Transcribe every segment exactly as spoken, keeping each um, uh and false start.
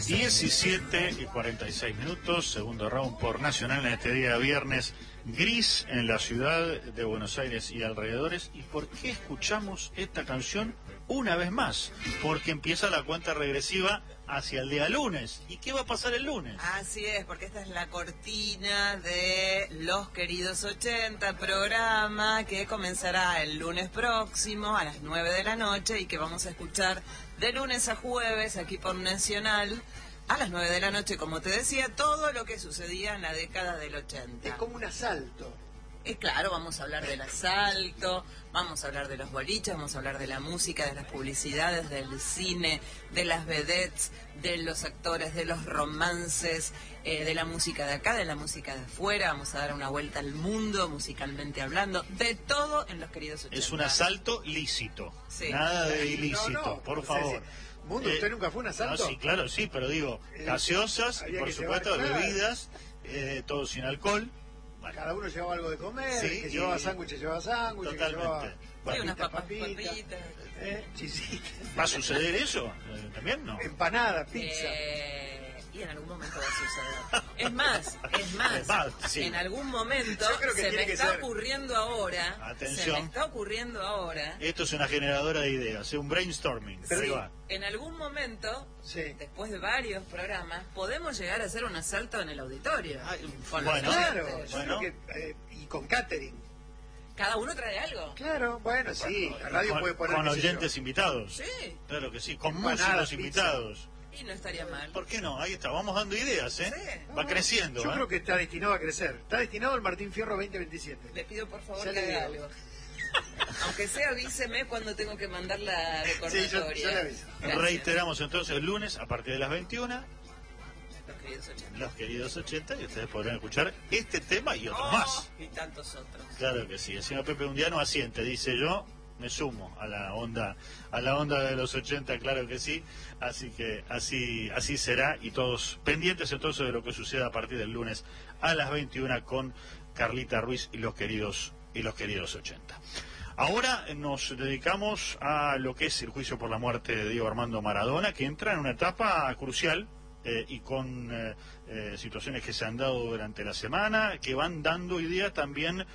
diecisiete y cuarenta y seis minutos, segundo round por Nacional en este día viernes gris en la ciudad de Buenos Aires y alrededores. ¿Y por qué escuchamos esta canción una vez más? Porque empieza la cuenta regresiva hacia el día lunes. ¿Y qué va a pasar el lunes? Así es, porque esta es la cortina de Los Queridos ochenta, programa que comenzará el lunes próximo a las nueve de la noche y que vamos a escuchar de lunes a jueves aquí por Nacional a las nueve de la noche, como te decía, todo lo que sucedía en la década del ochenta. Es como un asalto. Es claro, vamos a hablar del asalto, vamos a hablar de los boliches, vamos a hablar de la música, de las publicidades, del cine, de las vedettes, de los actores, de los romances, eh, de la música de acá, de la música de afuera. Vamos a dar una vuelta al mundo, musicalmente hablando, de todo en Los Queridos ochenta. Es un asalto lícito, sí. Nada de ilícito, no, no, por favor. Sí. Mundo, ¿usted eh, nunca fue un asalto? No, sí, claro, sí, pero digo, gaseosas, eh, y por supuesto llevar, bebidas, eh, todo sin alcohol. Vale. Cada uno llevaba algo de comer, sí, que llevaba sándwiches, llevaba sándwiches, totalmente. Que llevaba bueno, unas papas papitas, papitas, eh, chisitas. ¿Va a suceder eso? Eh, ¿También no? Empanada, pizza. Eh... Y en algún momento va a suceder. Es más, es más, es más sí. En algún momento se me está ser. ocurriendo ahora, Atención. se me está ocurriendo ahora. Esto es una generadora de ideas, es un brainstorming. Sí. En algún momento, sí. después de varios programas, podemos llegar a hacer un asalto en el auditorio. Ay, con bueno, claro, yo bueno. creo que, eh, y con catering. ¿Cada uno trae algo? Claro, bueno, sí, la radio con, puede poner... Con oyentes invitados. Sí. Claro que sí, con Empanadas, músicos pizza. invitados. Y no estaría mal. ¿Por qué no? Ahí está, vamos dando ideas, ¿eh? Sí. Va creciendo. Yo ¿eh? creo que está destinado a crecer. Está destinado al Martín Fierro veinte veintisiete. Le pido por favor que haga algo. Aunque sea, avíseme cuando tengo que mandar la recordatoria. Sí, yo, yo le aviso. Reiteramos entonces el lunes a partir de las veintiuna. Los Queridos ochenta. Los Queridos ochenta, y ustedes podrán escuchar este tema y otros oh, más. Y tantos otros. Claro que sí. El señor Pepe Undiano asiente, dice yo. Me sumo a la onda a la onda de los ochenta, claro que sí, así que así así será, y todos pendientes entonces de lo que suceda a partir del lunes a las veintiuna con Carlita Ruiz y los queridos y los queridos ochenta. Ahora nos dedicamos a lo que es el juicio por la muerte de Diego Armando Maradona, que entra en una etapa crucial eh, y con eh, eh, situaciones que se han dado durante la semana, que van dando idea también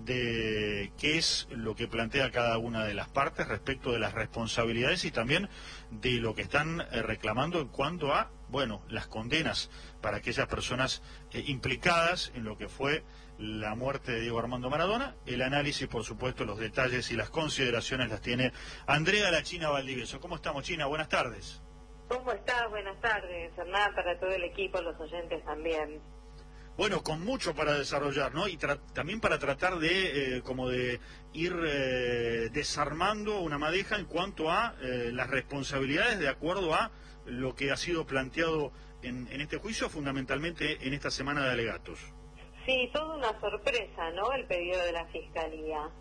de qué es lo que plantea cada una de las partes respecto de las responsabilidades y también de lo que están eh, reclamando en cuanto a, bueno, las condenas para aquellas personas eh, implicadas en lo que fue la muerte de Diego Armando Maradona. El análisis, por supuesto, los detalles y las consideraciones las tiene Andrea La China Valdivieso. ¿Cómo estamos, China? Buenas tardes. ¿Cómo estás? Buenas tardes, Hernán, para todo el equipo, los oyentes también. Bueno, con mucho para desarrollar, ¿no? Y también para tratar de, eh, como de ir eh, desarmando una madeja en cuanto a eh, las responsabilidades de acuerdo a lo que ha sido planteado en, en este juicio, fundamentalmente en esta semana de alegatos. Sí, toda una sorpresa, ¿no?, el pedido de la Fiscalía.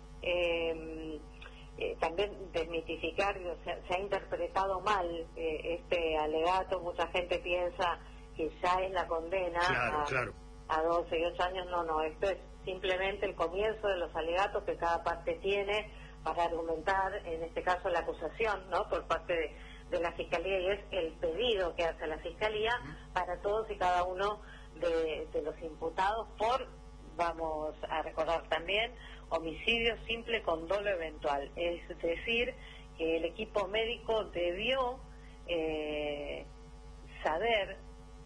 Eh, eh, también desmitificar, se, se ha interpretado mal eh, este alegato, mucha gente piensa que ya es la condena claro, a, claro. a doce y ocho años. No, no, esto es simplemente el comienzo de los alegatos que cada parte tiene para argumentar, en este caso la acusación, ¿no?, por parte de, de la Fiscalía, y es el pedido que hace la Fiscalía uh-huh. para todos y cada uno de, de los imputados por, vamos a recordar también, homicidio simple con dolo eventual, es decir, que el equipo médico debió eh, saber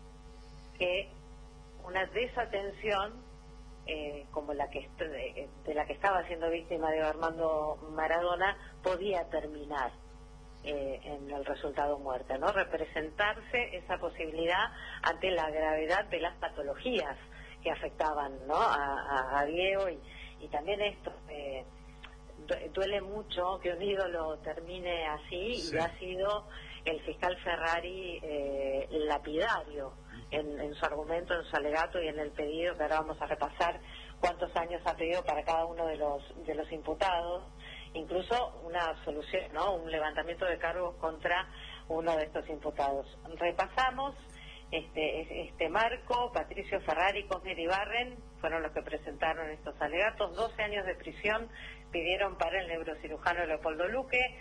que una desatención eh, como la que de, de la que estaba siendo víctima de Armando Maradona podía terminar eh, en el resultado muerte, ¿no? Representarse esa posibilidad ante la gravedad de las patologías que afectaban, ¿no?, a, a, a Diego, y, y también esto eh, duele mucho que un ídolo termine así, sí. Y ha sido el fiscal Ferrari eh, lapidario en, en su argumento, en su alegato y en el pedido, que ahora vamos a repasar cuántos años ha pedido para cada uno de los de los imputados, incluso una solución, ¿no?, un levantamiento de cargos contra uno de estos imputados. Repasamos este este marco. Patricio Ferrari, Cosme Ibarren fueron los que presentaron estos alegatos. doce años de prisión pidieron para el neurocirujano Leopoldo Luque,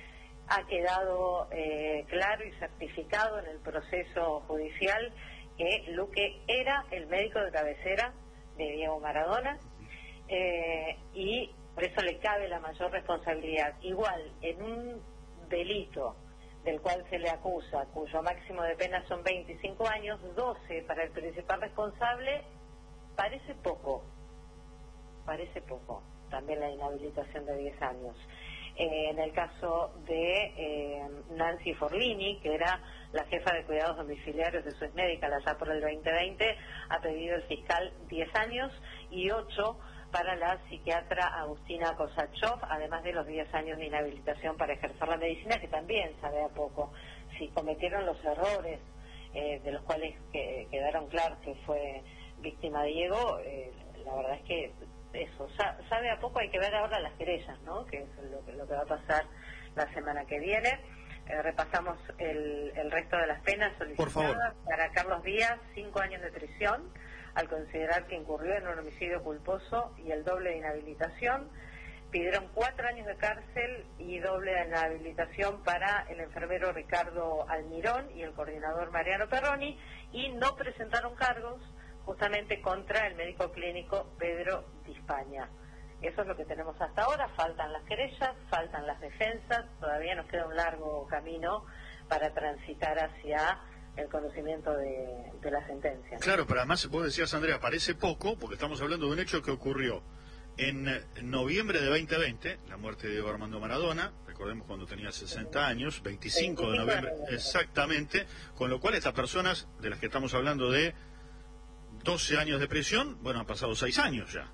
ha quedado eh, claro y certificado en el proceso judicial que Luque era el médico de cabecera de Diego Maradona, eh, y por eso le cabe la mayor responsabilidad. Igual, en un delito del cual se le acusa, cuyo máximo de pena son veinticinco años, doce para el principal responsable, parece poco, parece poco, también la inhabilitación de diez años. Eh, en el caso de eh, Nancy Forlini, que era la jefa de cuidados domiciliarios de Suez Medical allá por el veinte veinte, ha pedido el fiscal diez años y ocho para la psiquiatra Agustina Kosachov, además de los diez años de inhabilitación para ejercer la medicina, que también sabe a poco. Si cometieron los errores eh, de los cuales que, quedaron claros que fue víctima Diego, eh, la verdad es que eso, sabe a poco. Hay que ver ahora las querellas, ¿no? Que es lo que, lo que va a pasar la semana que viene. Eh, repasamos el, el resto de las penas solicitadas. Para Carlos Díaz, cinco años de prisión, al considerar que incurrió en un homicidio culposo y el doble de inhabilitación. Pidieron cuatro años de cárcel y doble de inhabilitación para el enfermero Ricardo Almirón y el coordinador Mariano Perroni, y no presentaron cargos justamente contra el médico clínico Pedro Di Spagna. Eso es lo que tenemos hasta ahora. Faltan las querellas, faltan las defensas, todavía nos queda un largo camino para transitar hacia el conocimiento de, de la sentencia. Claro, pero además vos decías, Andrea, parece poco, porque estamos hablando de un hecho que ocurrió en noviembre de veinte veinte, la muerte de Diego Armando Maradona, recordemos cuando tenía sesenta años, veinticinco de noviembre, exactamente, con lo cual estas personas de las que estamos hablando de doce años de prisión, bueno, han pasado seis años ya.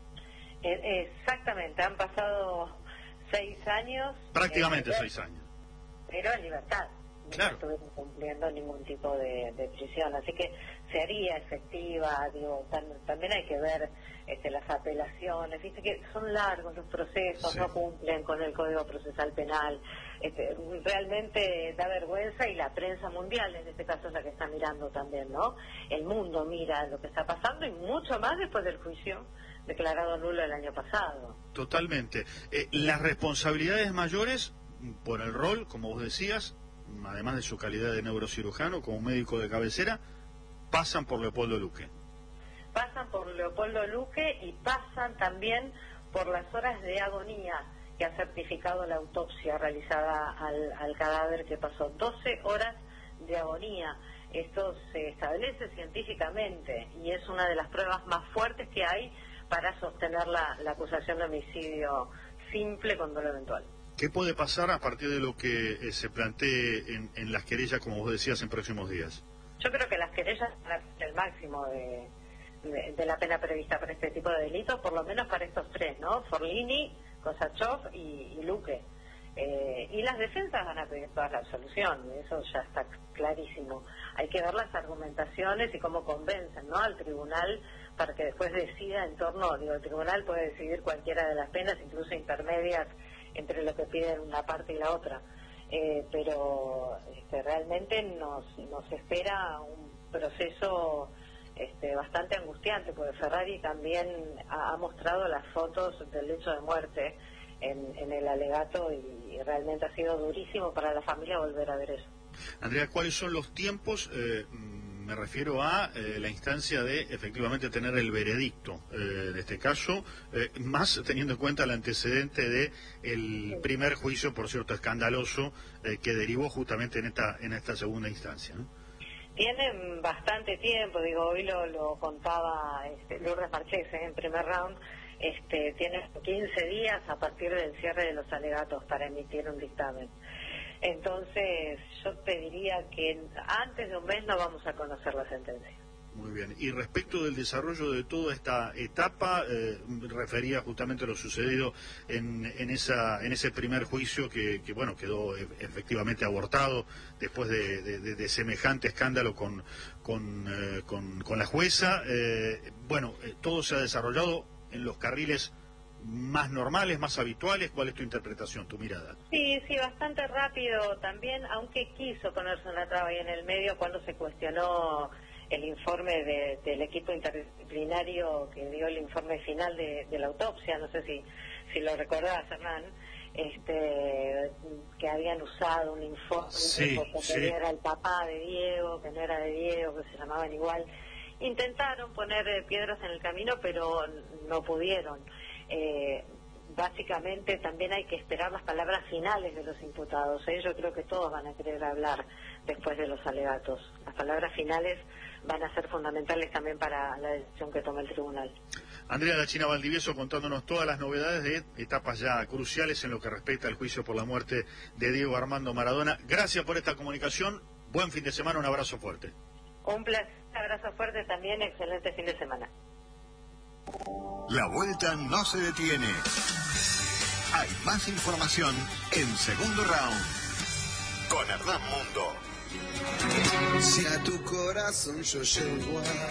Exactamente, han pasado seis años. Prácticamente eh, seis años. Pero en libertad. Claro. No estuvieron cumpliendo ningún tipo de, de prisión, así que se haría efectiva. Digo, tam, también hay que ver este, las apelaciones, viste que son largos los procesos, sí. No cumplen con el Código Procesal Penal. Este, realmente da vergüenza, y la prensa mundial en este caso es la que está mirando también, ¿no? El mundo mira lo que está pasando, y mucho más después del juicio declarado nulo el año pasado. Totalmente. Eh, las responsabilidades mayores por el rol, como vos decías, además de su calidad de neurocirujano como médico de cabecera, pasan por Leopoldo Luque. Pasan por Leopoldo Luque y pasan también por las horas de agonía que ha certificado la autopsia realizada al, al cadáver, que pasó doce horas de agonía. Esto se establece científicamente y es una de las pruebas más fuertes que hay para sostener la, la acusación de homicidio simple con dolo eventual. ¿Qué puede pasar a partir de lo que eh, se plantee en, en las querellas, como vos decías, en próximos días? Yo creo que las querellas van a ser el máximo de, de, de la pena prevista para este tipo de delitos, por lo menos para estos tres, ¿no? Forlini, Kosachov y, y Luque. Eh, y las defensas van a pedir toda la absolución, eso ya está clarísimo. Hay que ver las argumentaciones y cómo convencen, ¿no?, al tribunal para que después decida en torno. Digo, el tribunal puede decidir cualquiera de las penas, incluso intermedias, entre lo que piden una parte y la otra, eh, pero este, realmente nos, nos espera un proceso este, bastante angustiante, porque Ferrari también ha, ha mostrado las fotos del lecho de muerte en, en el alegato, y, y realmente ha sido durísimo para la familia volver a ver eso. Andrea, ¿cuáles son los tiempos? Eh, me refiero a eh, la instancia de efectivamente tener el veredicto eh, de este caso, eh, más teniendo en cuenta el antecedente de el primer juicio, por cierto, escandaloso, eh, que derivó justamente en esta en esta segunda instancia, ¿no? Tienen bastante tiempo, digo, hoy lo, lo contaba este, Lourdes Marchese en primer round, este, tienen quince días a partir del cierre de los alegatos para emitir un dictamen. Entonces, yo te diría que antes de un mes no vamos a conocer la sentencia. Muy bien. Y respecto del desarrollo de toda esta etapa, eh, refería justamente a lo sucedido en, en esa en ese primer juicio que, que bueno, quedó e efectivamente abortado después de, de, de semejante escándalo con con, eh, con, con la jueza. Eh, bueno, eh, todo se ha desarrollado en los carriles más normales, más habituales. ¿Cuál es tu interpretación, tu mirada? Sí, sí, bastante rápido también, aunque quiso ponerse una traba ahí en el medio cuando se cuestionó el informe de, del equipo interdisciplinario que dio el informe final de, de la autopsia. No sé si, si lo recordás, Hernán. este, que habían usado un informe sí, porque sí. era el papá de Diego, que no era de Diego, que se llamaban igual. Intentaron poner eh, piedras en el camino, pero no pudieron. Eh, básicamente también hay que esperar las palabras finales de los imputados. ¿eh? Yo creo que todos van a querer hablar después de los alegatos. Las palabras finales van a ser fundamentales también para la decisión que tome el tribunal. Andrea La China Valdivieso contándonos todas las novedades de etapas ya cruciales en lo que respecta al juicio por la muerte de Diego Armando Maradona. Gracias por esta comunicación, buen fin de semana, un abrazo fuerte. Un placer, abrazo fuerte también, excelente fin de semana. La vuelta no se detiene. Hay más información en Segundo Round con Hernán Mundo. Si a tu corazón yo llego a